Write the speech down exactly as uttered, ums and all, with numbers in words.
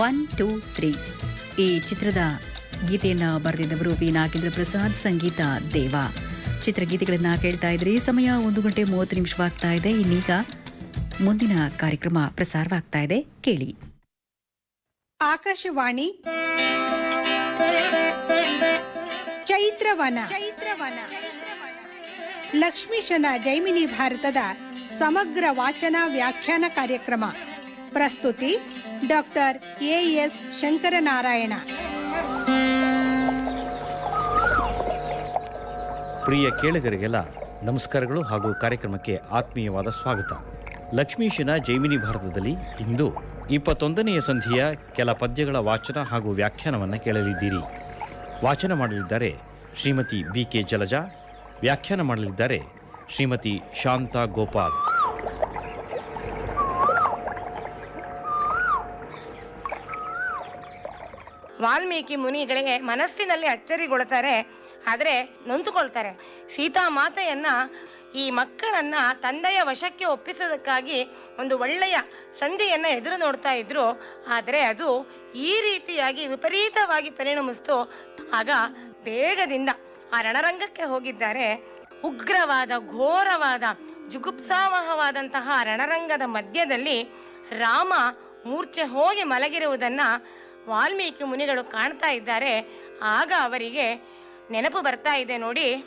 One two three. ಈ ಚಿತ್ರದ ಗೀತೆಯನ್ನು ಬರೆದಿದ್ದವರು ವಿ ನಾಗೇಂದ್ರ ಪ್ರಸಾದ್, ಸಂಗೀತ ದೇವ. ಚಿತ್ರಗೀತೆಗಳನ್ನು ಕೇಳ್ತಾ ಇದ್ರಿ. ಸಮಯ ಒಂದು ಗಂಟೆ ಮೂವತ್ತು ನಿಮಿಷವಾಗ್ತಾ ಇದೆ. ಇನ್ನೀಗ ಮುಂದಿನ ಕಾರ್ಯಕ್ರಮ ಪ್ರಸಾರವಾಗ್ತಾ ಇದೆ, ಕೇಳಿ. ಆಕಾಶವಾಣಿ ಚೈತ್ರವನ ಚೈತ್ರವನ ಲಕ್ಷ್ಮೀಶನ ಜೈಮಿನಿ ಭಾರತದ ಸಮಗ್ರ ವಾಚನ ವ್ಯಾಖ್ಯಾನ ಕಾರ್ಯಕ್ರಮ. ಪ್ರಸ್ತುತಿ ಡಾಕ್ಟರ್ ಎ ಎಸ್ ಶಂಕರನಾರಾಯಣ. ಪ್ರಿಯ ಕೇಳುಗರಿಗೆಲ್ಲ ನಮಸ್ಕಾರಗಳು ಹಾಗೂ ಕಾರ್ಯಕ್ರಮಕ್ಕೆ ಆತ್ಮೀಯವಾದ ಸ್ವಾಗತ. ಲಕ್ಷ್ಮೀಶನ ಜೈಮಿನಿ ಭಾರತದಲ್ಲಿ ಇಂದು ಇಪ್ಪತ್ತೊಂದನೆಯ ಸಂಧಿಯ ಕೆಲ ಪದ್ಯಗಳ ವಾಚನ ಹಾಗೂ ವ್ಯಾಖ್ಯಾನವನ್ನು ಕೇಳಲಿದ್ದೀರಿ. ವಾಚನ ಮಾಡಲಿದ್ದಾರೆ ಶ್ರೀಮತಿ ಬಿ ಕೆ ಜಲಜಾ, ವ್ಯಾಖ್ಯಾನ ಮಾಡಲಿದ್ದಾರೆ ಶ್ರೀಮತಿ ಶಾಂತಾ ಗೋಪಾಲ್. ವಾಲ್ಮೀಕಿ ಮುನಿಗಳಿಗೆ ಮನಸ್ಸಿನಲ್ಲಿ ಅಚ್ಚರಿಗೊಳ್ತಾರೆ, ಆದರೆ ನೊಂದುಕೊಳ್ತಾರೆ. ಸೀತಾಮಾತೆಯನ್ನ ಈ ಮಕ್ಕಳನ್ನ ತಂದೆಯ ವಶಕ್ಕೆ ಒಪ್ಪಿಸೋದಕ್ಕಾಗಿ ಒಂದು ಒಳ್ಳೆಯ ಸಂಧಿಯನ್ನ ಎದುರು ನೋಡ್ತಾ ಇದ್ರು. ಆದರೆ ಅದು ಈ ರೀತಿಯಾಗಿ ವಿಪರೀತವಾಗಿ ಪರಿಣಮಿಸ್ತು. ಆಗ ಬೇಗದಿಂದ ಆ ರಣರಂಗಕ್ಕೆ ಹೋಗಿದ್ದಾರೆ. ಉಗ್ರವಾದ, ಘೋರವಾದ, ಜುಗುಪ್ಸಾವಹವಾದಂತಹ ರಣರಂಗದ ಮಧ್ಯದಲ್ಲಿ ರಾಮ ಮೂರ್ಛೆ ಹೋಗಿ ಮಲಗಿರುವುದನ್ನ ವಾಲ್ಮೀಕಿ ಮುನಿಗಳು ಕಾಣ್ತಾ ಇದ್ದಾರೆ. ಆಗ ಅವರಿಗೆ ನೆನಪು ಬರ್ತಾ ಇದೆ ನೋಡಿ.